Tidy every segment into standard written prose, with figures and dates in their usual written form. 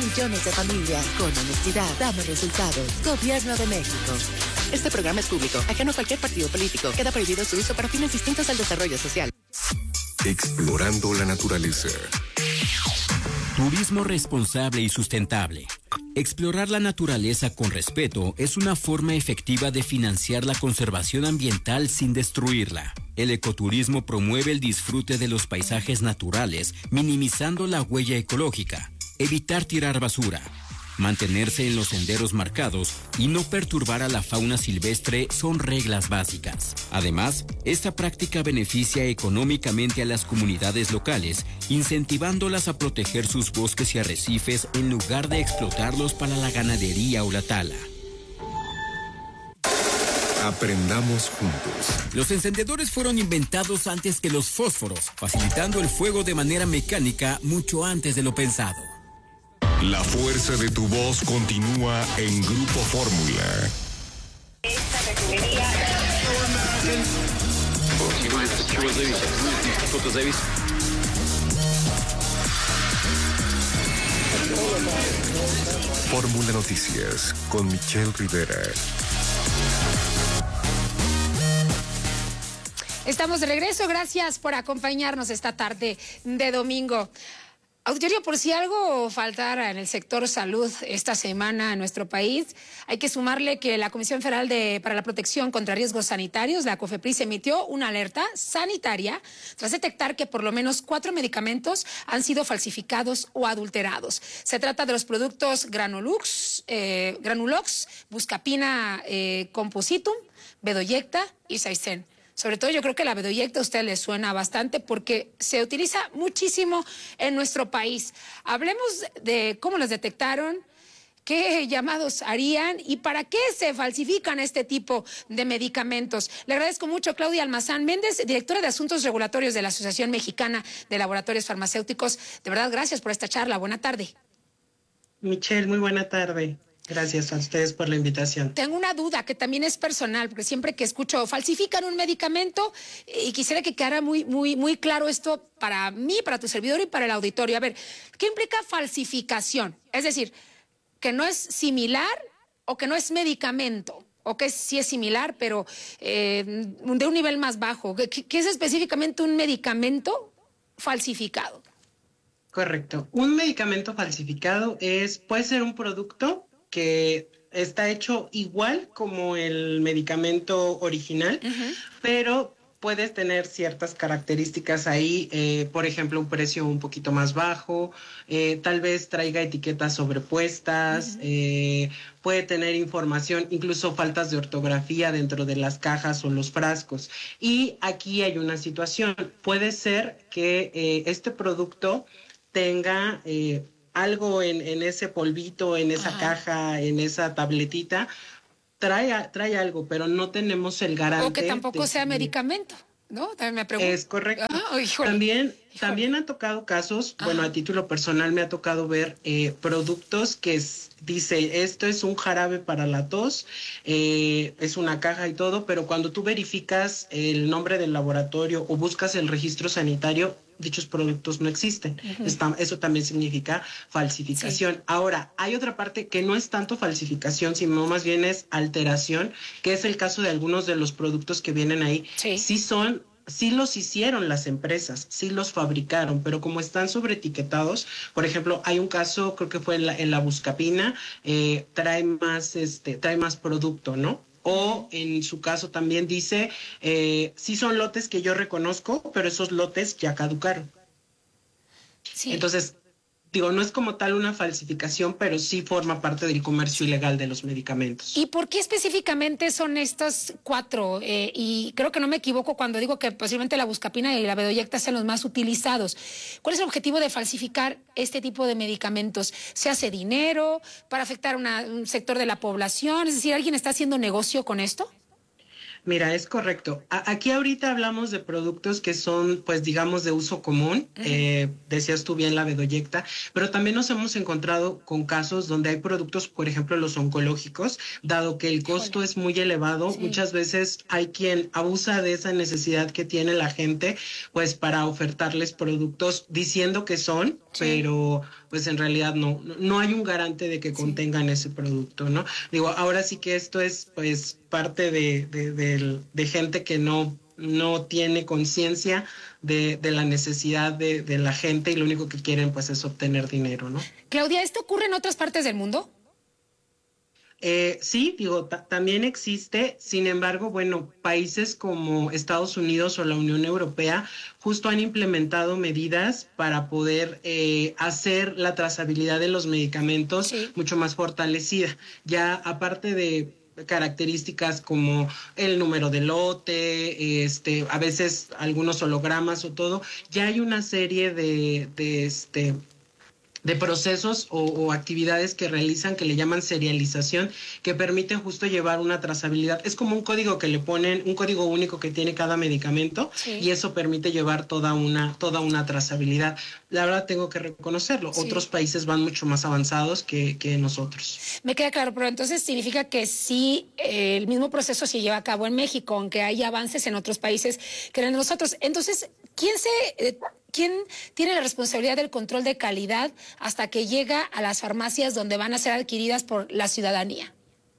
millones de familias. Con honestidad, damos resultados. Gobierno de México. Este programa es público, ajeno a cualquier partido político. Queda prohibido su uso para fines distintos al desarrollo social. Explorando la naturaleza. Turismo responsable y sustentable. Explorar la naturaleza con respeto es una forma efectiva de financiar la conservación ambiental sin destruirla. El ecoturismo promueve el disfrute de los paisajes naturales, minimizando la huella ecológica. Evitar tirar basura, mantenerse en los senderos marcados y no perturbar a la fauna silvestre son reglas básicas. Además, esta práctica beneficia económicamente a las comunidades locales, incentivándolas a proteger sus bosques y arrecifes en lugar de explotarlos para la ganadería o la tala. Aprendamos juntos. Los encendedores fueron inventados antes que los fósforos, facilitando el fuego de manera mecánica mucho antes de lo pensado. La fuerza de tu voz continúa en Grupo Fórmula. Fórmula Noticias con Michelle Rivera. Estamos de regreso, gracias por acompañarnos esta tarde de domingo. Auditorio, por si algo faltara en el sector salud esta semana en nuestro país, hay que sumarle que la Comisión Federal para la Protección contra Riesgos Sanitarios, la COFEPRIS, emitió una alerta sanitaria tras detectar que por lo menos 4 medicamentos han sido falsificados o adulterados. Se trata de los productos Granulox, Buscapina Compositum, Bedoyecta y Saicen. Sobre todo yo creo que la bedoyecta a usted le suena bastante porque se utiliza muchísimo en nuestro país. Hablemos de cómo los detectaron, qué llamados harían y para qué se falsifican este tipo de medicamentos. Le agradezco mucho a Claudia Almazán Méndez, directora de Asuntos Regulatorios de la Asociación Mexicana de Laboratorios Farmacéuticos. De verdad, gracias por esta charla. Buena tarde. Michelle, muy buena tarde. Gracias a ustedes por la invitación. Tengo una duda que también es personal, porque siempre que escucho falsifican un medicamento y quisiera que quedara muy claro esto para mí, para tu servidor y para el auditorio. A ver, ¿qué implica falsificación? Es decir, que no es similar o que no es medicamento, o que sí es similar, pero de un nivel más bajo. ¿Qué es específicamente un medicamento falsificado? Correcto. Un medicamento falsificado puede ser un producto que está hecho igual como el medicamento original, pero puedes tener ciertas características ahí, por ejemplo, un precio un poquito más bajo, tal vez traiga etiquetas sobrepuestas, puede tener información, incluso faltas de ortografía dentro de las cajas o los frascos. Y aquí hay una situación, puede ser que este producto tenga algo en ese polvito, en esa caja, en esa tabletita, trae algo, pero no tenemos el garante. O que tampoco sea medicamento, ¿no? También me pregunto. Es correcto. También han tocado casos, bueno, a título personal me ha tocado ver productos que dice, esto es un jarabe para la tos, es una caja y todo, pero cuando tú verificas el nombre del laboratorio o buscas el registro sanitario, dichos productos no existen. Eso también significa falsificación. Sí. Ahora, hay otra parte que no es tanto falsificación, sino más bien es alteración, que es el caso de algunos de los productos que vienen ahí. Sí los hicieron las empresas, sí los fabricaron, pero como están sobreetiquetados, por ejemplo, hay un caso, creo que fue en la Buscapina, trae más producto, ¿no? O en su caso también dice, sí son lotes que yo reconozco, pero esos lotes ya caducaron. Sí. Entonces, no es como tal una falsificación, pero sí forma parte del comercio ilegal de los medicamentos. ¿Y por qué específicamente son estas 4? Y creo que no me equivoco cuando digo que posiblemente la Buscapina y la Bedoyecta sean los más utilizados. ¿Cuál es el objetivo de falsificar este tipo de medicamentos? ¿Se hace dinero para afectar un sector de la población? Es decir, ¿alguien está haciendo negocio con esto? Mira, es correcto. Aquí ahorita hablamos de productos que son, pues digamos, de uso común. Decías tú bien la Bedoyecta, pero también nos hemos encontrado con casos donde hay productos, por ejemplo, los oncológicos, dado que el costo es muy elevado, muchas veces hay quien abusa de esa necesidad que tiene la gente, pues para ofertarles productos diciendo que son, pero pues en realidad no hay un garante de que contengan ese producto, ¿no? Digo, ahora sí que esto es pues parte de gente que no tiene conciencia de la necesidad de la gente y lo único que quieren pues es obtener dinero, ¿no? Claudia, ¿esto ocurre en otras partes del mundo? Sí, digo, también existe, sin embargo, bueno, países como Estados Unidos o la Unión Europea justo han implementado medidas para poder hacer la trazabilidad de los medicamentos mucho más fortalecida. Ya aparte de características como el número de lote, a veces algunos hologramas o todo, ya hay una serie de procesos o actividades que realizan que le llaman serialización, que permiten justo llevar una trazabilidad. Es como un código que le ponen, un código único que tiene cada medicamento, y eso permite llevar toda una trazabilidad. La verdad tengo que reconocerlo. Otros países van mucho más avanzados que nosotros. Me queda claro, pero entonces significa que sí, el mismo proceso se lleva a cabo en México, aunque hay avances en otros países que en nosotros. Entonces, ¿quién tiene la responsabilidad del control de calidad hasta que llega a las farmacias donde van a ser adquiridas por la ciudadanía?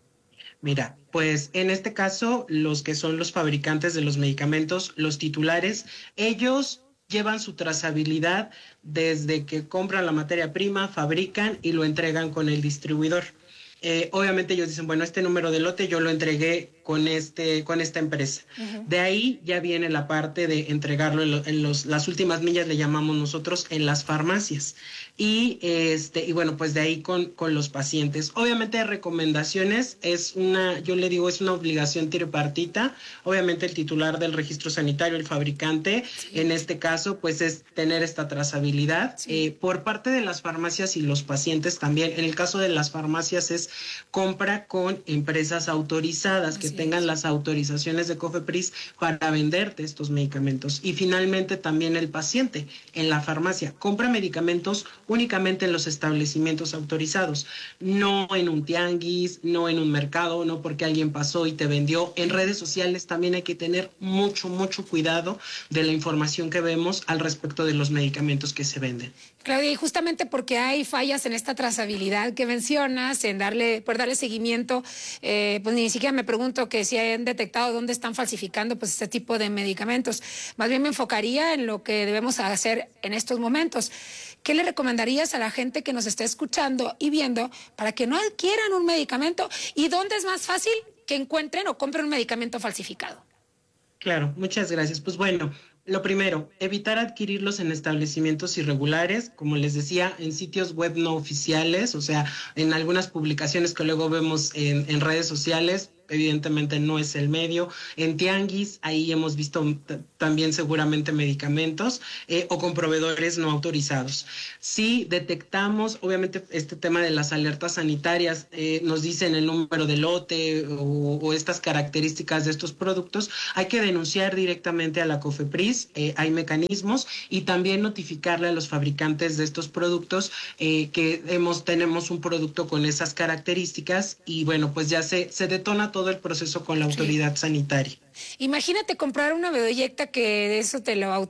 Mira, pues en este caso, los que son los fabricantes de los medicamentos, los titulares, ellos llevan su trazabilidad desde que compran la materia prima, fabrican y lo entregan con el distribuidor. Obviamente ellos dicen, bueno, este número de lote yo lo entregué con esta empresa. De ahí ya viene la parte de entregarlo las últimas millas, le llamamos nosotros, en las farmacias. Y bueno, pues de ahí con los pacientes. Obviamente recomendaciones, yo le digo, es una obligación tripartita. Obviamente el titular del registro sanitario, el fabricante, en este caso, pues es tener esta trazabilidad. Por parte de las farmacias y los pacientes también. En el caso de las farmacias es compra con empresas autorizadas que tengan las autorizaciones de COFEPRIS para venderte estos medicamentos. Y finalmente también el paciente en la farmacia compra medicamentos únicamente en los establecimientos autorizados, no en un tianguis, no en un mercado, no porque alguien pasó y te vendió. En redes sociales también hay que tener mucho cuidado de la información que vemos al respecto de los medicamentos que se venden. Claudia, y justamente porque hay fallas en esta trazabilidad que mencionas, en poder darle seguimiento, pues ni siquiera me pregunto que si han detectado dónde están falsificando pues este tipo de medicamentos. Más bien me enfocaría en lo que debemos hacer en estos momentos. ¿Qué le recomendarías a la gente que nos está escuchando y viendo para que no adquieran un medicamento? ¿Y dónde es más fácil que encuentren o compren un medicamento falsificado? Claro, muchas gracias. Pues bueno, lo primero, evitar adquirirlos en establecimientos irregulares, como les decía, en sitios web no oficiales, o sea, en algunas publicaciones que luego vemos en redes sociales. Evidentemente no es el medio. En tianguis, ahí hemos visto también seguramente medicamentos o con proveedores no autorizados. Si detectamos, obviamente, este tema de las alertas sanitarias, nos dicen el número de lote o estas características de estos productos, hay que denunciar directamente a la COFEPRIS, hay mecanismos, y también notificarle a los fabricantes de estos productos que tenemos un producto con esas características, y bueno, pues ya se detona todo el proceso con la autoridad sanitaria. Imagínate comprar una bedoyecta que de eso te lo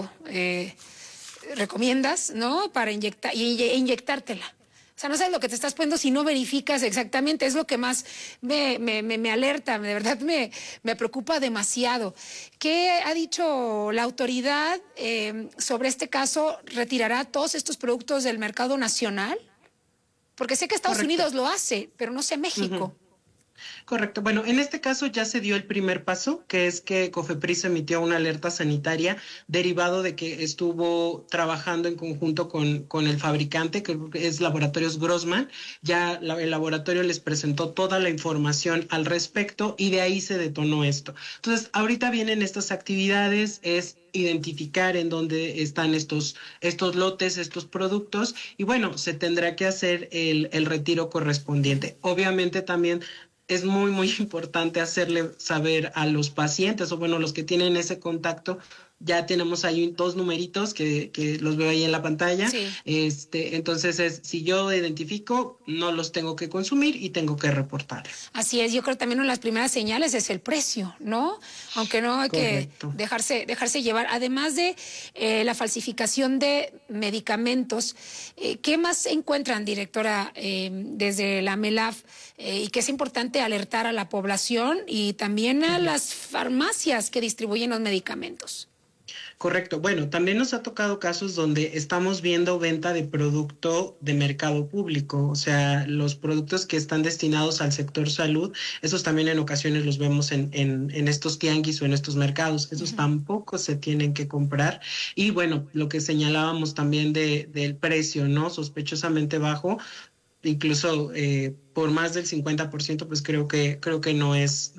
recomiendas, ¿no? Para inyectártela. O sea, no sabes lo que te estás poniendo si no verificas exactamente. Es lo que más me alerta, de verdad me preocupa demasiado. ¿Qué ha dicho la autoridad sobre este caso? ¿Retirará todos estos productos del mercado nacional? Porque sé que Estados Unidos lo hace, pero no sé México. Correcto. Bueno, en este caso ya se dio el primer paso, que es que COFEPRIS emitió una alerta sanitaria derivado de que estuvo trabajando en conjunto con el fabricante, que es Laboratorios Grossman. Ya el laboratorio les presentó toda la información al respecto y de ahí se detonó esto. Entonces, ahorita vienen estas actividades, es identificar en dónde están estos lotes, estos productos, y bueno, se tendrá que hacer el retiro correspondiente. Obviamente también es muy importante hacerle saber a los pacientes, o bueno, los que tienen ese contacto, ya tenemos ahí 2 numeritos que los veo ahí en la pantalla. Sí. Entonces si yo identifico, no los tengo que consumir y tengo que reportar. Así es, yo creo que también una de las primeras señales es el precio, ¿no? Aunque no hay Correcto. que dejarse llevar. Además de la falsificación de medicamentos, ¿qué más encuentran, directora, desde la MELAF? Y que es importante alertar a la población y también a las farmacias que distribuyen los medicamentos. Correcto. Bueno, también nos ha tocado casos donde estamos viendo venta de producto de mercado público, o sea, los productos que están destinados al sector salud, esos también en ocasiones los vemos en estos tianguis o en estos mercados, esos tampoco se tienen que comprar. Y bueno, lo que señalábamos también del precio, ¿no? Sospechosamente bajo, incluso por más del 50%, pues creo que no es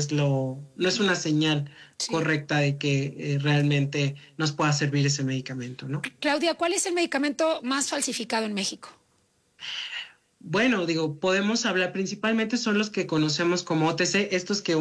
una señal correcta de que realmente nos pueda servir ese medicamento, ¿no? Claudia, ¿cuál es el medicamento más falsificado en México? Bueno, podemos hablar, principalmente son los que conocemos como OTC, estos que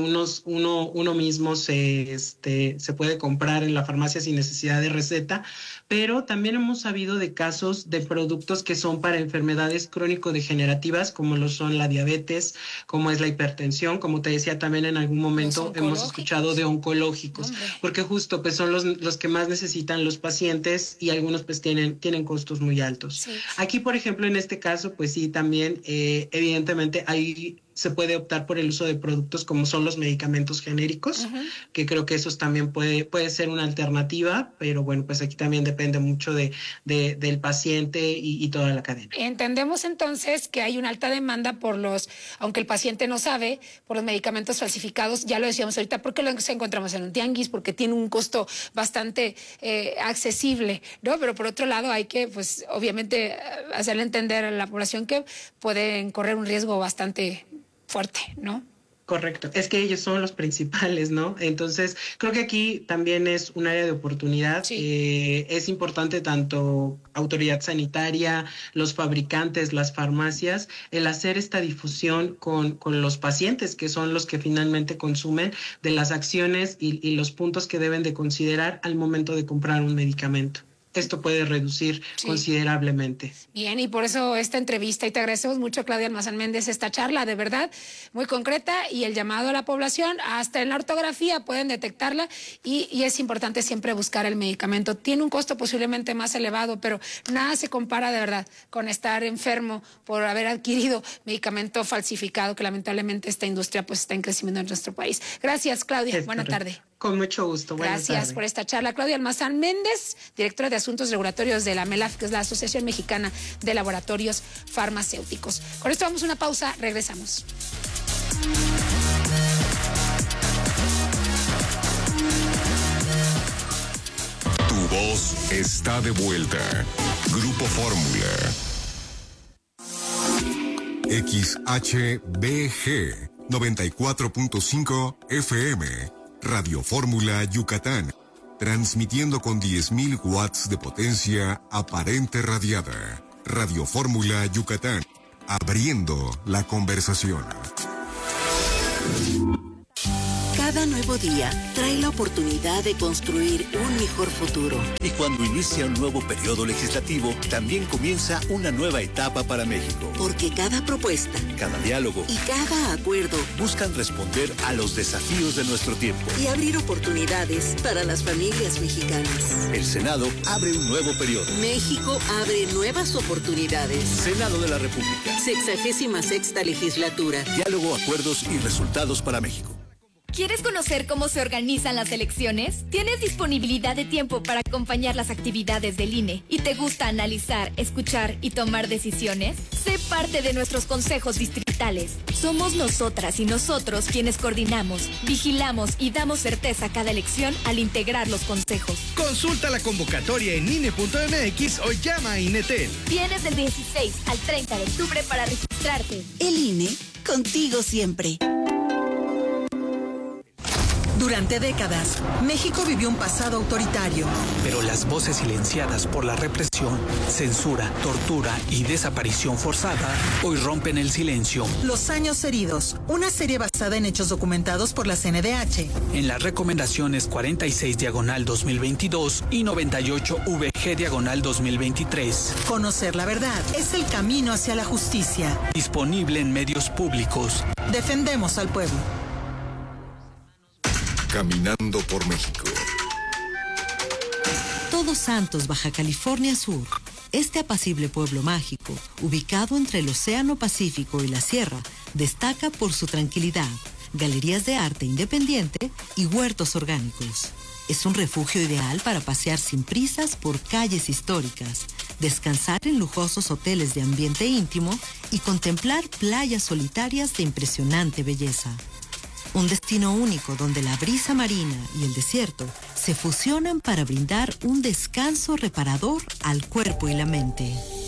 uno mismo se puede comprar en la farmacia sin necesidad de receta, pero también hemos sabido de casos de productos que son para enfermedades crónico-degenerativas, como lo son la diabetes, como es la hipertensión, como te decía también en algún momento hemos escuchado de oncológicos, porque justo pues son los que más necesitan los pacientes y algunos pues tienen costos muy altos. Sí. Aquí, por ejemplo, en este caso, pues sí, también evidentemente ahí se puede optar por el uso de productos como son los medicamentos genéricos, que creo que esos también puede ser una alternativa, pero bueno, pues aquí también depende mucho del paciente y toda la cadena. Entendemos entonces que hay una alta demanda aunque el paciente no sabe, por los medicamentos falsificados, ya lo decíamos ahorita, porque los encontramos en un tianguis, porque tiene un costo bastante accesible, ¿no? Pero por otro lado hay que, pues, obviamente, hacerle entender a la población que pueden correr un riesgo bastante fuerte, ¿no? Correcto, es que ellos son los principales, ¿no? Entonces, creo que aquí también es un área de oportunidad. Sí. Es importante tanto autoridad sanitaria, los fabricantes, las farmacias, el hacer esta difusión con los pacientes, que son los que finalmente consumen, de las acciones y los puntos que deben de considerar al momento de comprar un medicamento. Esto puede reducir considerablemente. Bien, y por eso esta entrevista, y te agradecemos mucho, Claudia Almazán Méndez, esta charla de verdad muy concreta y el llamado a la población, hasta en la ortografía pueden detectarla y es importante siempre buscar el medicamento. Tiene un costo posiblemente más elevado, pero nada se compara de verdad con estar enfermo por haber adquirido medicamento falsificado, que lamentablemente esta industria pues está en crecimiento en nuestro país. Gracias, Claudia. Buena tarde. Con mucho gusto. Gracias por esta charla. Claudia Almazán Méndez, directora de Asuntos Regulatorios de la MELAF, que es la Asociación Mexicana de Laboratorios Farmacéuticos. Con esto vamos a una pausa, regresamos. Tu voz está de vuelta. Grupo Fórmula. XHBG 94.5 FM. Radio Fórmula Yucatán, transmitiendo con 10.000 watts de potencia aparente radiada. Radio Fórmula Yucatán, abriendo la conversación. Cada nuevo día trae la oportunidad de construir un mejor futuro. Y cuando inicia un nuevo periodo legislativo, también comienza una nueva etapa para México. Porque cada propuesta, cada diálogo y cada acuerdo buscan responder a los desafíos de nuestro tiempo y abrir oportunidades para las familias mexicanas. El Senado abre un nuevo periodo. México abre nuevas oportunidades. Senado de la República. 66ª legislatura. Diálogo, acuerdos y resultados para México. ¿Quieres conocer cómo se organizan las elecciones? ¿Tienes disponibilidad de tiempo para acompañar las actividades del INE? ¿Y te gusta analizar, escuchar y tomar decisiones? Sé parte de nuestros consejos distritales. Somos nosotras y nosotros quienes coordinamos, vigilamos y damos certeza a cada elección al integrar los consejos. Consulta la convocatoria en INE.mx o llama a INETEL. Tienes del 16 al 30 de octubre para registrarte. El INE, contigo siempre. Durante décadas, México vivió un pasado autoritario. Pero las voces silenciadas por la represión, censura, tortura y desaparición forzada hoy rompen el silencio. Los años heridos, una serie basada en hechos documentados por la CNDH. En las recomendaciones 46/2022 y 98 VG/2023. Conocer la verdad es el camino hacia la justicia. Disponible en medios públicos. Defendemos al pueblo. Caminando por México. Todos Santos, Baja California Sur. Este apacible pueblo mágico, ubicado entre el Océano Pacífico y la Sierra, destaca por su tranquilidad, galerías de arte independiente y huertos orgánicos. Es un refugio ideal para pasear sin prisas por calles históricas, descansar en lujosos hoteles de ambiente íntimo y contemplar playas solitarias de impresionante belleza. Un destino único donde la brisa marina y el desierto se fusionan para brindar un descanso reparador al cuerpo y la mente.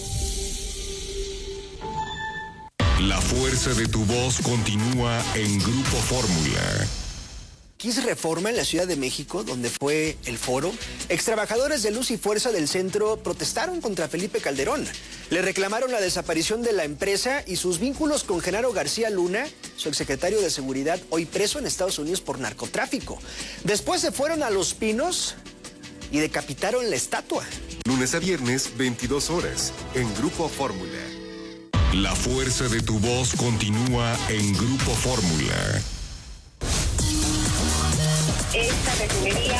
La fuerza de tu voz continúa en Grupo Fórmula. Kiss Reforma en la Ciudad de México, donde fue el foro, extrabajadores de Luz y Fuerza del centro protestaron contra Felipe Calderón. Le reclamaron la desaparición de la empresa y sus vínculos con Genaro García Luna, su exsecretario de Seguridad, hoy preso en Estados Unidos por narcotráfico. Después se fueron a Los Pinos y decapitaron la estatua. Lunes a viernes, 22 horas, en Grupo Fórmula. La fuerza de tu voz continúa en Grupo Fórmula. Esta refinería.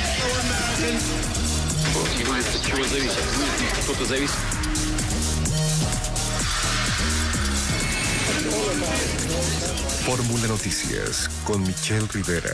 Fórmula Noticias con Michelle Rivera.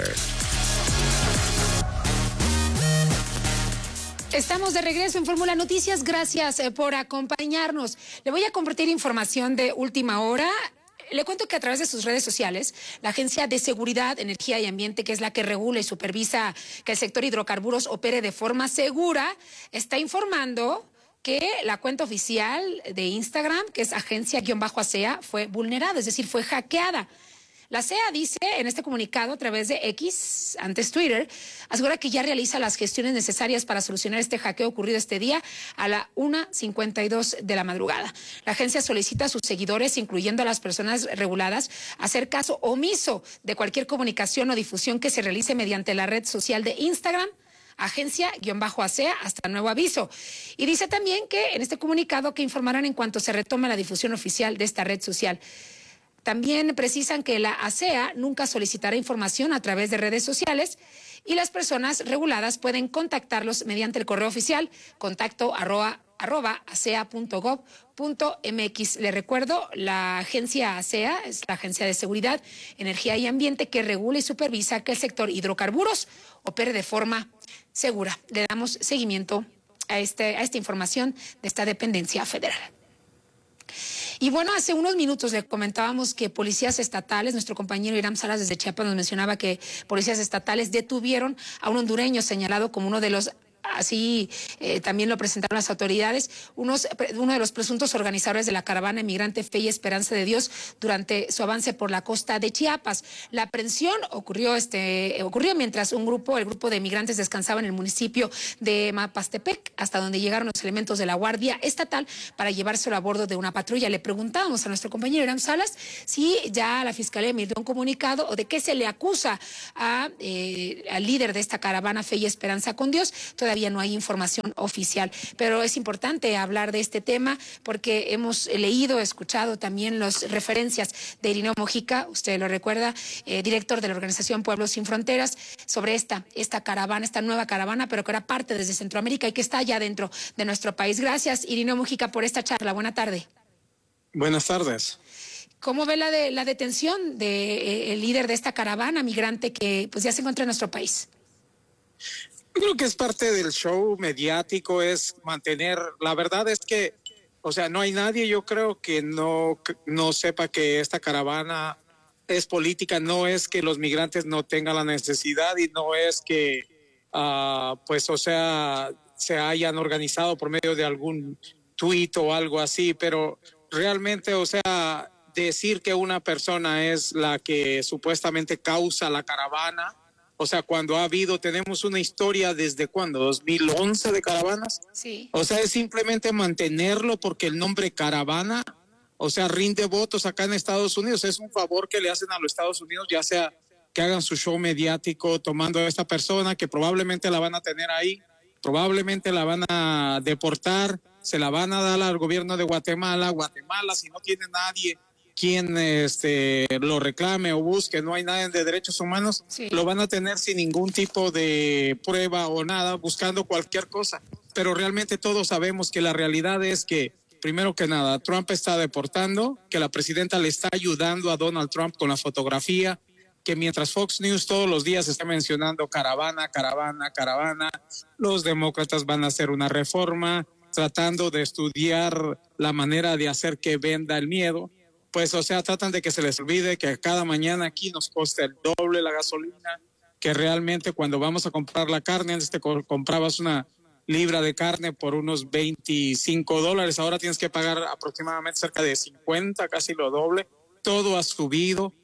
Estamos de regreso en Fórmula Noticias. Gracias por acompañarnos. Le voy a compartir información de última hora. Le cuento que a través de sus redes sociales, la Agencia de Seguridad, Energía y Ambiente, que es la que regula y supervisa que el sector hidrocarburos opere de forma segura, está informando que la cuenta oficial de Instagram, que es agencia-ASEA, fue vulnerada, es decir, fue hackeada. La CEA dice en este comunicado a través de X, antes Twitter, asegura que ya realiza las gestiones necesarias para solucionar este hackeo ocurrido este día a la 1:52 de la madrugada. La agencia solicita a sus seguidores, incluyendo a las personas reguladas, hacer caso omiso de cualquier comunicación o difusión que se realice mediante la red social de Instagram, agencia-ASEA, hasta nuevo aviso. Y dice también que en este comunicado que informarán en cuanto se retome la difusión oficial de esta red social. También precisan que la ASEA nunca solicitará información a través de redes sociales y las personas reguladas pueden contactarlos mediante el correo oficial contacto@asea.gov.mx. Le recuerdo, la agencia ASEA es la Agencia de Seguridad, Energía y Ambiente que regula y supervisa que el sector hidrocarburos opere de forma segura. Le damos seguimiento a esta información de esta dependencia federal. Y bueno, hace unos minutos le comentábamos que policías estatales, nuestro compañero Iram Salas desde Chiapas nos mencionaba que policías estatales detuvieron a un hondureño señalado como uno de los, así también lo presentaron las autoridades, uno de los presuntos organizadores de la caravana Emigrante Fe y Esperanza de Dios durante su avance por la costa de Chiapas. La aprehensión ocurrió mientras el grupo de migrantes descansaba en el municipio de Mapastepec, hasta donde llegaron los elementos de la Guardia Estatal para llevárselo a bordo de una patrulla. Le preguntábamos a nuestro compañero Iram Salas si ya la Fiscalía emitió un comunicado o de qué se le acusa al líder de esta caravana Fe y Esperanza con Dios. Todavía no hay información oficial, pero es importante hablar de este tema porque hemos leído, escuchado también las referencias de Irineo Mojica, usted lo recuerda, director de la organización Pueblos Sin Fronteras, sobre esta caravana, esta nueva caravana, pero que era parte desde Centroamérica y que está ya dentro de nuestro país. Gracias, Irineo Mojica, por esta charla. Buena tarde. Buenas tardes. ¿Cómo ve la detención del líder de esta caravana migrante que pues ya se encuentra en nuestro país? Creo que es parte del show mediático, es mantener, la verdad es que, o sea, no hay nadie, yo creo que no sepa que esta caravana es política, no es que los migrantes no tengan la necesidad y no es que, pues, o sea, se hayan organizado por medio de algún tuit o algo así, pero realmente, o sea, decir que una persona es la que supuestamente causa la caravana, O sea, tenemos una historia desde cuándo, 2011 de caravanas. Sí. O sea, es simplemente mantenerlo porque el nombre caravana, o sea, rinde votos acá en Estados Unidos. Es un favor que le hacen a los Estados Unidos, ya sea que hagan su show mediático tomando a esta persona que probablemente la van a tener ahí, probablemente la van a deportar, se la van a dar al gobierno de Guatemala. Guatemala, si no tiene nadie quien lo reclame o busque, no hay nadie de derechos humanos, sí, lo van a tener sin ningún tipo de prueba o nada, buscando cualquier cosa. Pero realmente todos sabemos que la realidad es que, primero que nada, Trump está deportando, que la presidenta le está ayudando a Donald Trump con la fotografía, que mientras Fox News todos los días está mencionando caravana, los demócratas van a hacer una reforma tratando de estudiar la manera de hacer que venda el miedo. Pues, o sea, tratan de que se les olvide que cada mañana aquí nos cuesta el doble la gasolina, que realmente cuando vamos a comprar la carne, antes te comprabas una libra de carne por unos $25, ahora tienes que pagar aproximadamente cerca de 50, casi lo doble. Todo ha subido.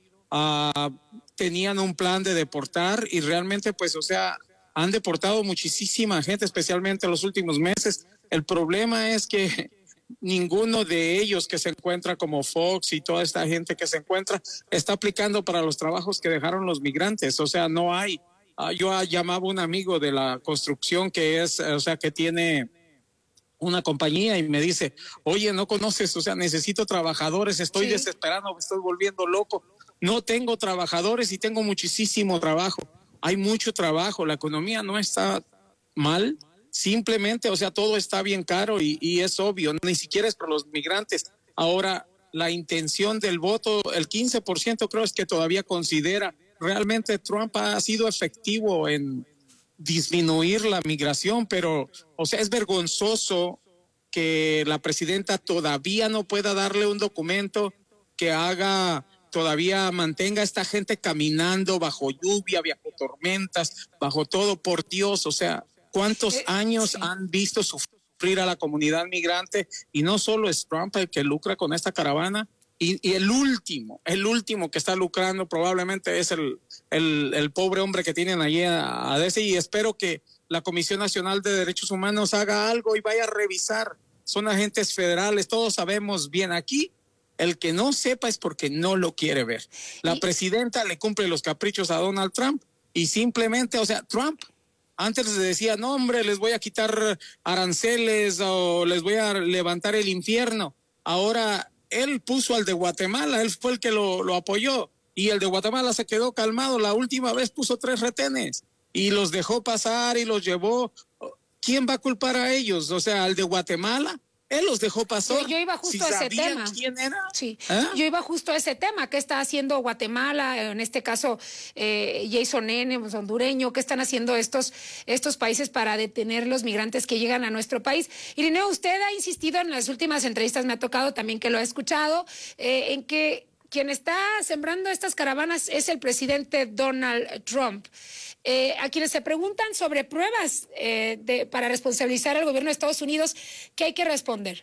Tenían un plan de deportar y realmente, pues, o sea, han deportado muchísima gente, especialmente en los últimos meses. El problema es que ninguno de ellos que se encuentra como Fox y toda esta gente que se encuentra está aplicando para los trabajos que dejaron los migrantes. O sea, no hay. Yo llamaba a un amigo de la construcción que tiene una compañía y me dice, oye, no conoces, o sea, necesito trabajadores, estoy desesperado, me estoy volviendo loco. No tengo trabajadores y tengo muchísimo trabajo. Hay mucho trabajo, la economía no está mal. Simplemente, o sea, todo está bien caro y es obvio, ni siquiera es para los migrantes. Ahora, la intención del voto, el 15% creo es que todavía considera, realmente Trump ha sido efectivo en disminuir la migración, pero, o sea, es vergonzoso que la presidenta todavía no pueda darle un documento que todavía mantenga a esta gente caminando bajo lluvia, bajo tormentas, bajo todo, por Dios, o sea, ¿cuántos años han visto sufrir a la comunidad migrante? Y no solo es Trump el que lucra con esta caravana, y el último que está lucrando probablemente es el pobre hombre que tienen allí a ese, y espero que la Comisión Nacional de Derechos Humanos haga algo y vaya a revisar. Son agentes federales, todos sabemos bien aquí. El que no sepa es porque no lo quiere ver. La presidenta le cumple los caprichos a Donald Trump y simplemente, o sea, Trump antes les decía, no hombre, les voy a quitar aranceles o les voy a levantar el infierno. Ahora él puso al de Guatemala, él fue el que lo apoyó y el de Guatemala se quedó calmado. La última vez puso 3 retenes y los dejó pasar y los llevó. ¿Quién va a culpar a ellos? O sea, al de Guatemala. Él los dejó pasar. Yo iba justo a ese tema. ¿Quién era? Sí, yo iba justo a ese tema. ¿Qué está haciendo Guatemala? En este caso, Jason N., hondureño. ¿Qué están haciendo estos países para detener los migrantes que llegan a nuestro país? Irineo, usted ha insistido en las últimas entrevistas, me ha tocado también que lo he escuchado, en que quien está sembrando estas caravanas es el presidente Donald Trump. A quienes se preguntan sobre pruebas para responsabilizar al gobierno de Estados Unidos, ¿qué hay que responder?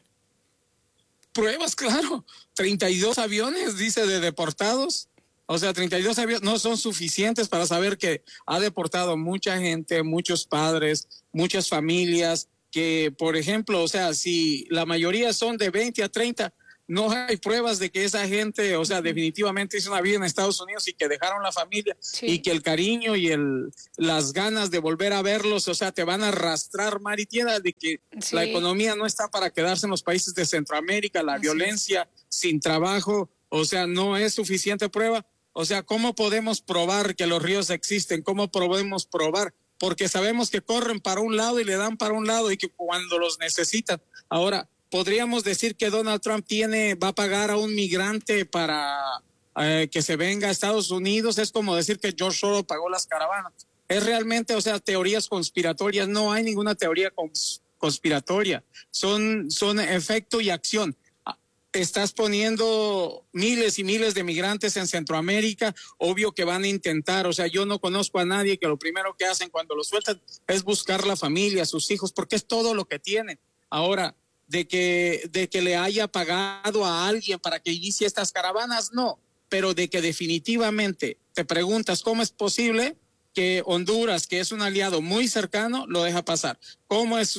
Pruebas, claro. 32 aviones, dice, de deportados. O sea, 32 aviones no son suficientes para saber que ha deportado mucha gente, muchos padres, muchas familias, que, por ejemplo, o sea, si la mayoría son de 20 a 30, no hay pruebas de que esa gente, o sea, definitivamente hizo una vida en Estados Unidos y que dejaron la familia, y que el cariño y las ganas de volver a verlos, o sea, te van a arrastrar mar y tierra, de que la economía no está para quedarse en los países de Centroamérica, la violencia, sin trabajo, o sea, no es suficiente prueba. O sea, ¿cómo podemos probar que los ríos existen? ¿Cómo podemos probar? Porque sabemos que corren para un lado y le dan para un lado y que cuando los necesitan. Ahora, podríamos decir que Donald Trump va a pagar a un migrante para que se venga a Estados Unidos. Es como decir que George Soros pagó las caravanas. Es realmente, o sea, teorías conspiratorias. No hay ninguna teoría conspiratoria. Son efecto y acción. Estás poniendo miles y miles de migrantes en Centroamérica, obvio que van a intentar, o sea, yo no conozco a nadie que lo primero que hacen cuando lo sueltan es buscar la familia, a sus hijos, porque es todo lo que tienen. Ahora, de que le haya pagado a alguien para que inicie estas caravanas, no, pero de que definitivamente te preguntas cómo es posible, que Honduras, que es un aliado muy cercano, lo deja pasar. ¿Cómo es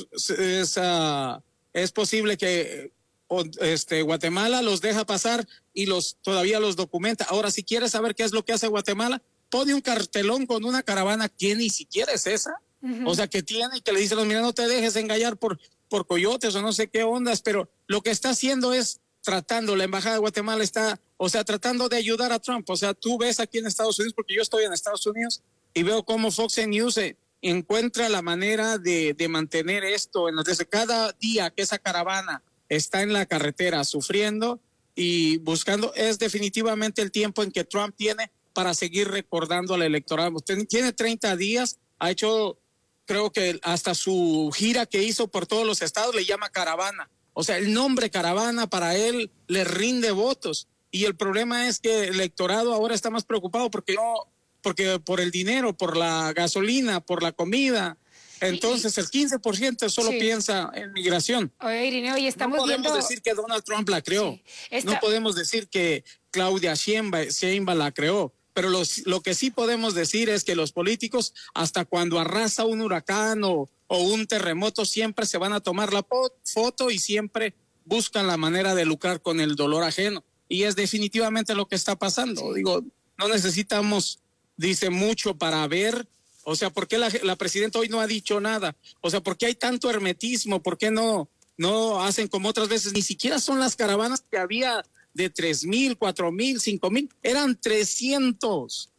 posible que Guatemala los deja pasar y todavía los documenta? Ahora, si quieres saber qué es lo que hace Guatemala, pone un cartelón con una caravana que ni siquiera es esa. O sea, que tiene y que le dice, mira, no te dejes engañar por coyotes o no sé qué ondas, pero lo que está haciendo es la embajada de Guatemala está, tratando de ayudar a Trump. O sea, tú ves aquí en Estados Unidos, porque yo estoy en Estados Unidos y veo cómo Fox News encuentra la manera de mantener esto. Desde cada día que esa caravana está en la carretera sufriendo y buscando, es definitivamente el tiempo en que Trump tiene para seguir recordando al electorado. Tiene 30 días, ha hecho, creo que hasta su gira que hizo por todos los estados le llama caravana. O sea, el nombre caravana para él le rinde votos. Y el problema es que el electorado ahora está más preocupado porque por el dinero, por la gasolina, por la comida. Entonces el 15% solo piensa en migración. Oye, Irineo, y estamos viendo... No podemos decir que Donald Trump la creó. Sí, no podemos decir que Claudia Sheinbaum la creó. Pero lo que sí podemos decir es que los políticos, hasta cuando arrasa un huracán o un terremoto, siempre se van a tomar la foto y siempre buscan la manera de lucrar con el dolor ajeno. Y es definitivamente lo que está pasando. Sí. Digo, no necesitamos, mucho para ver. O sea, ¿por qué la presidenta hoy no ha dicho nada? O sea, ¿por qué hay tanto hermetismo? ¿Por qué no hacen como otras veces? Ni siquiera son las caravanas que había de 3,000, 4,000, 5,000, eran 300,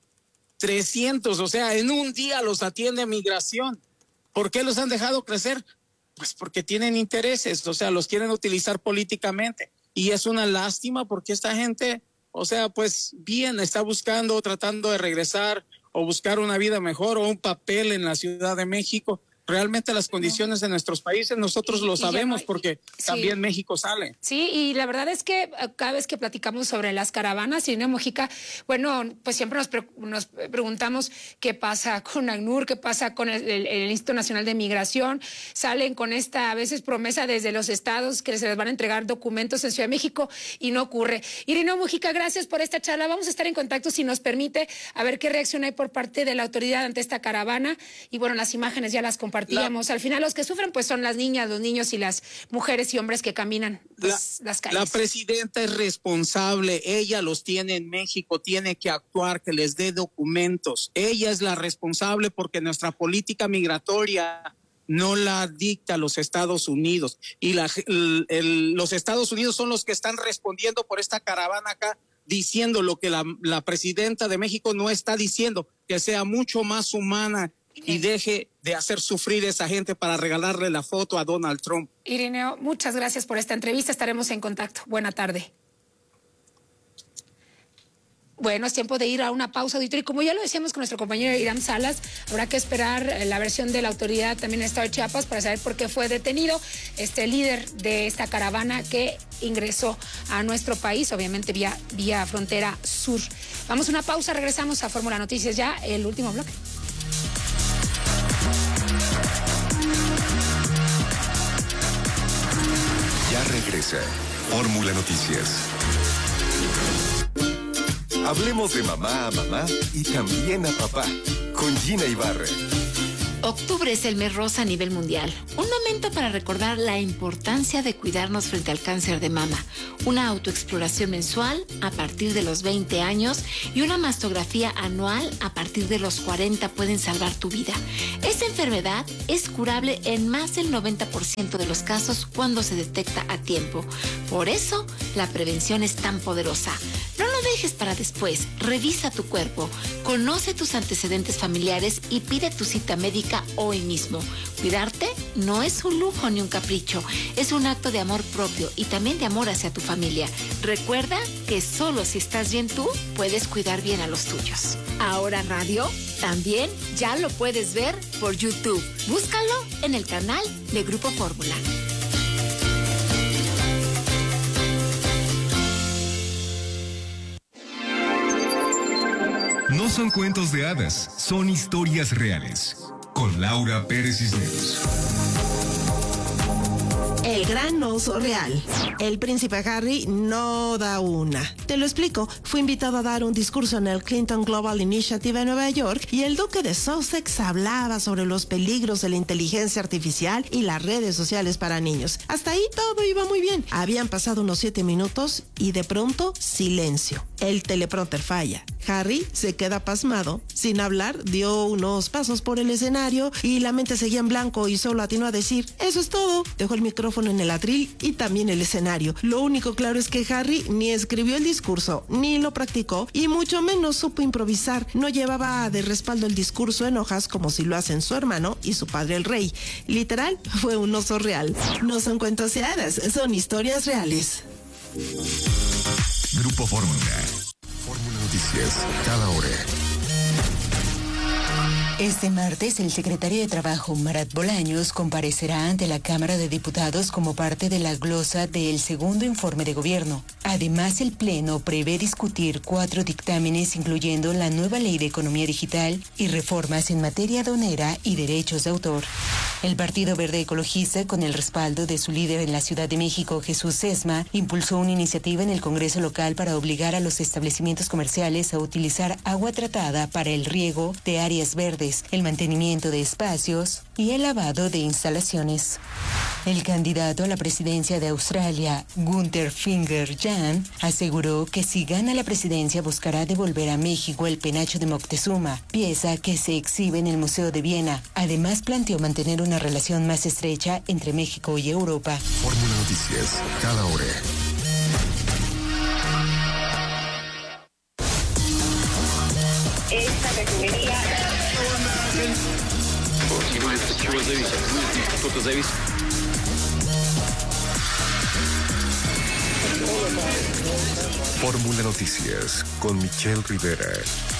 o sea, en un día los atiende migración. ¿Por qué los han dejado crecer? Pues porque tienen intereses, o sea, los quieren utilizar políticamente, y es una lástima porque esta gente, o sea, pues bien, está buscando, tratando de regresar o buscar una vida mejor o un papel en la Ciudad de México. Realmente las condiciones de nuestros países nosotros lo sabemos porque también México sale. Sí, y la verdad es que cada vez que platicamos sobre las caravanas, Irineo Mojica, bueno, pues siempre nos preguntamos qué pasa con ACNUR, qué pasa con el Instituto Nacional de Migración. Salen con esta a veces promesa desde los estados que se les van a entregar documentos en Ciudad de México y no ocurre. Irineo Mojica, gracias por esta charla. Vamos a estar en contacto, si nos permite, a ver qué reacción hay por parte de la autoridad ante esta caravana. Y bueno, las imágenes ya las compartimos. Al final los que sufren pues son las niñas, los niños y las mujeres y hombres que caminan las calles. La presidenta es responsable, ella los tiene en México, tiene que actuar, que les dé documentos. Ella es la responsable porque nuestra política migratoria no la dicta los Estados Unidos. Y los Estados Unidos son los que están respondiendo por esta caravana acá, diciendo lo que la presidenta de México no está diciendo, que sea mucho más humana y deje de hacer sufrir a esa gente para regalarle la foto a Donald Trump. Irineo, muchas gracias por esta entrevista. Estaremos en contacto. Buena tarde. Bueno, es tiempo de ir a una pausa auditoria. Y como ya lo decíamos con nuestro compañero Irán Salas, habrá que esperar la versión de la autoridad también en el estado de Chiapas para saber por qué fue detenido este líder de esta caravana que ingresó a nuestro país, obviamente vía frontera sur. Vamos a una pausa, regresamos a Fórmula Noticias, ya el último bloque. Ya regresa Fórmula Noticias. Hablemos de mamá a mamá y también a papá con Gina Ibarra. Octubre es el mes rosa a nivel mundial. Un momento para recordar la importancia de cuidarnos frente al cáncer de mama. Una autoexploración mensual a partir de los 20 años y una mastografía anual a partir de los 40 pueden salvar tu vida. Esta enfermedad es curable en más del 90% de los casos cuando se detecta a tiempo. Por eso, la prevención es tan poderosa. No lo dejes para después. Revisa tu cuerpo, conoce tus antecedentes familiares y pide tu cita médica hoy mismo. Cuidarte no es un lujo ni un capricho, es un acto de amor propio y también de amor hacia tu familia. Recuerda que solo si estás bien tú, puedes cuidar bien a los tuyos. Ahora Radio también ya lo puedes ver por YouTube. Búscalo en el canal de Grupo Fórmula. No son cuentos de hadas, son historias reales. Con Laura Pérez Cisneros. El gran oso real. El príncipe Harry no da una. Te lo explico. Fue invitado a dar un discurso en el Clinton Global Initiative en Nueva York y el duque de Sussex hablaba sobre los peligros de la inteligencia artificial y las redes sociales para niños. Hasta ahí todo iba muy bien. Habían pasado unos 7 minutos y de pronto silencio. El teleprompter falla. Harry se queda pasmado. Sin hablar, dio unos pasos por el escenario y la mente seguía en blanco y solo atinó a decir: eso es todo. Dejó el micrófono en el atril y también el escenario. Lo único claro es que Harry ni escribió el discurso, ni lo practicó y mucho menos supo improvisar. No llevaba de respaldo el discurso en hojas como si lo hacen su hermano y su padre el rey. Literal, fue un oso real. No son cuentos de hadas, son historias reales. Grupo Fórmula. Fórmula Noticias, cada hora. Este martes, el secretario de Trabajo, Marat Bolaños, comparecerá ante la Cámara de Diputados como parte de la glosa del segundo informe de gobierno. Además, el Pleno prevé discutir 4 dictámenes, incluyendo la nueva Ley de Economía Digital y reformas en materia aduanera y derechos de autor. El Partido Verde Ecologista, con el respaldo de su líder en la Ciudad de México, Jesús Sesma, impulsó una iniciativa en el Congreso local para obligar a los establecimientos comerciales a utilizar agua tratada para el riego de áreas verdes, el mantenimiento de espacios y el lavado de instalaciones. El candidato a la presidencia de Australia, Gunther Finger-Jan, aseguró que si gana la presidencia buscará devolver a México el penacho de Moctezuma, pieza que se exhibe en el Museo de Viena. Además, planteó mantener una relación más estrecha entre México y Europa. Fórmula Noticias, cada hora. Esta refinería... Fórmula Noticias con Michelle Rivera.